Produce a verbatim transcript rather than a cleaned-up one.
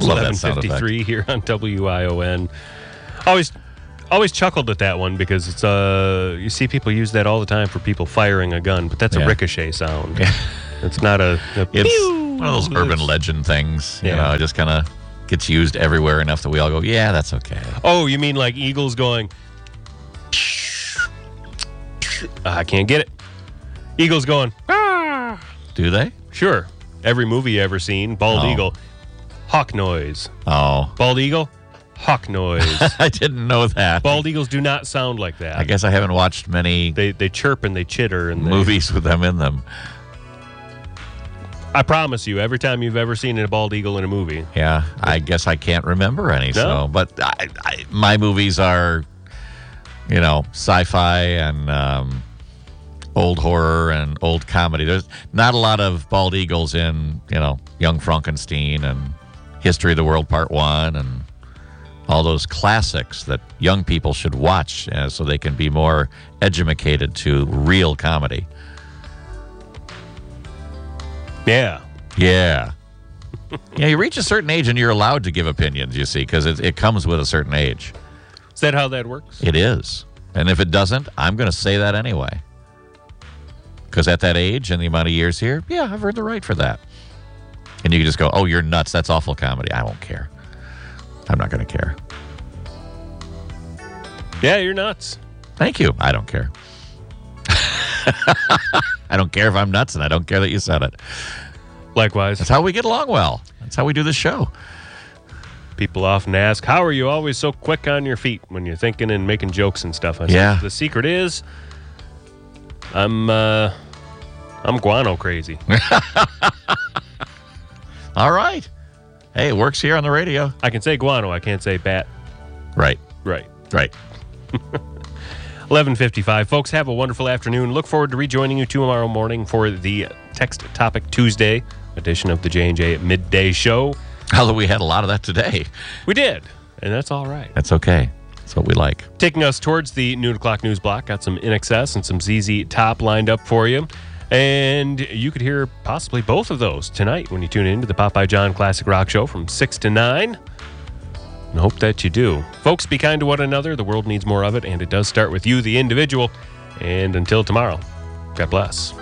eleven fifty-three here on W I O N. Always, always chuckled at that one because it's uh you see people use that all the time for people firing a gun, but that's yeah. a ricochet sound. Yeah. It's not a. a it's pew! One of those urban legend things. You yeah. know, it just kind of gets used everywhere enough that we all go, yeah, that's okay. Oh, you mean like eagles going? I can't get it. Eagles going. Ah! Do they? Sure. Every movie you ever seen, bald Oh. eagle, hawk noise. Oh. Bald eagle, hawk noise. I didn't know that. Bald eagles do not sound like that. I guess I haven't watched many They they chirp and they chitter and they, movies with them in them. I promise you, every time you've ever seen a bald eagle in a movie. Yeah, I guess I can't remember any. No? So, but I, I, my movies are, you know, sci-fi and um, old horror and old comedy. There's not a lot of bald eagles in, you know, Young Frankenstein and History of the World Part One and all those classics that young people should watch uh, so they can be more educated to real comedy. Yeah. Yeah. Yeah, you reach a certain age and you're allowed to give opinions, you see, because it, it comes with a certain age. Is that how that works? It is. And if it doesn't, I'm going to say that anyway. Because at that age and the amount of years here, yeah, I've earned the right for that. And you can just go, oh, you're nuts. That's awful comedy. I won't care. I'm not going to care. Yeah, you're nuts. Thank you. I don't care. I don't care if I'm nuts, and I don't care that you said it. Likewise. That's how we get along well. That's how we do this show. People often ask, how are you always so quick on your feet when you're thinking and making jokes and stuff? I yeah. said, the secret is I'm uh, I'm guano crazy. All right. Hey, it works here on the radio. I can say guano. I can't say bat. Right. Right. Right. eleven fifty-five. Folks, have a wonderful afternoon. Look forward to rejoining you tomorrow morning for the Text Topic Tuesday edition of the J and J Midday Show. Although we had a lot of that today. We did, and that's all right. That's okay. That's what we like. Taking us towards the noon o'clock news block. Got some In Excess and some Z Z Top lined up for you. And you could hear possibly both of those tonight when you tune in to the Popeye John Classic Rock Show from six to nine. And hope that you do. Folks, be kind to one another. The world needs more of it, and it does start with you, the individual. And until tomorrow, God bless.